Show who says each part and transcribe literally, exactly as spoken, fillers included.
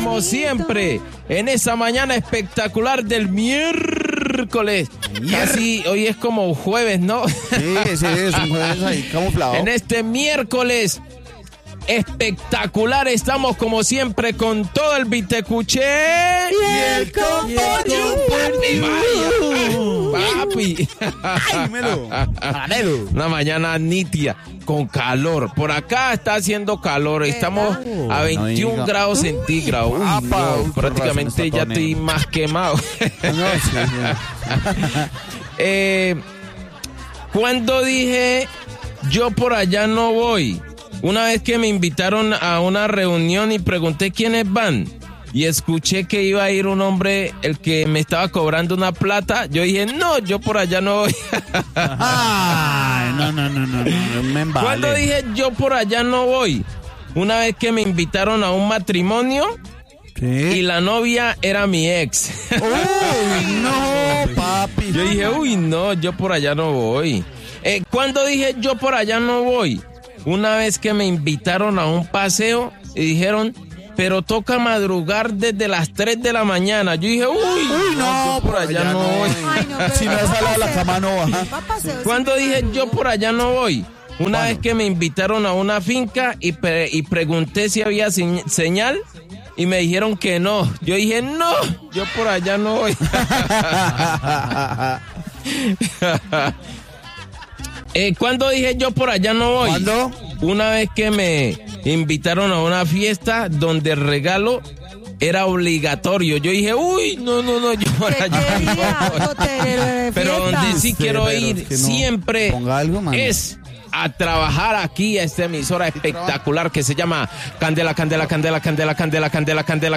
Speaker 1: como siempre, en esa mañana espectacular del miércoles. Casi, hoy es como jueves, ¿no?
Speaker 2: Sí, sí, es un jueves ahí camuflado.
Speaker 1: En este miércoles espectacular estamos como siempre con todo el Vitecuché
Speaker 2: y el Compoño.
Speaker 1: Papi.
Speaker 2: Ay, melo.
Speaker 1: Una mañana nítida con calor. Por acá está haciendo calor. Estamos a veintiún
Speaker 2: no
Speaker 1: grados centígrados. Uy,
Speaker 2: Apa,
Speaker 1: no,
Speaker 2: uy,
Speaker 1: prácticamente ya
Speaker 2: razón,
Speaker 1: estoy más quemado.
Speaker 2: No, sí, sí.
Speaker 1: eh, cuando dije yo por allá no voy, una vez que me invitaron a una reunión y pregunté quiénes van y escuché que iba a ir un hombre el que me estaba cobrando una plata, yo dije no, yo por allá no voy.
Speaker 2: Ay, no, no, no, no, no, me embale.
Speaker 1: Cuando dije yo por allá no voy, una vez que me invitaron a un matrimonio.
Speaker 2: ¿Qué?
Speaker 1: Y la novia era mi ex.
Speaker 2: Uy, no, papi.
Speaker 1: Yo dije, uy, no, yo por allá no voy. Eh, cuando dije yo por allá no voy, una vez que me invitaron a un paseo y dijeron, pero toca madrugar desde las tres de la mañana. Yo dije, uy,
Speaker 2: Uy, no,
Speaker 1: yo por allá no voy.
Speaker 3: Ay, no, pero
Speaker 2: Si no
Speaker 3: va
Speaker 2: sale a la
Speaker 3: paseo.
Speaker 2: cama, no baja.
Speaker 3: Va paseo,
Speaker 1: Cuando
Speaker 3: sí,
Speaker 1: dije
Speaker 3: madruga.
Speaker 1: yo por allá no voy, una
Speaker 2: ¿Cuándo?
Speaker 1: vez que me invitaron a una finca y, pre- y pregunté si había señ- señal y me dijeron que no. Yo dije, no, yo por allá no voy. eh, ¿Cuándo dije yo por allá no voy?
Speaker 2: ¿Cuándo?
Speaker 1: Una vez que me invitaron a una fiesta donde el regalo era obligatorio. Yo dije, uy, no, no, no, yo por
Speaker 3: ¿Qué
Speaker 1: allá no
Speaker 3: quería?
Speaker 1: voy.
Speaker 3: Algo terero de
Speaker 1: Pero
Speaker 3: fiesta.
Speaker 1: donde sí
Speaker 2: Sí,
Speaker 1: quiero
Speaker 2: pero
Speaker 1: ir
Speaker 2: es que no.
Speaker 1: siempre
Speaker 2: Ponga algo, mano.
Speaker 1: es a trabajar aquí a esta emisora espectacular que se llama Candela, Candela, Candela, Candela, Candela, Candela, Candela,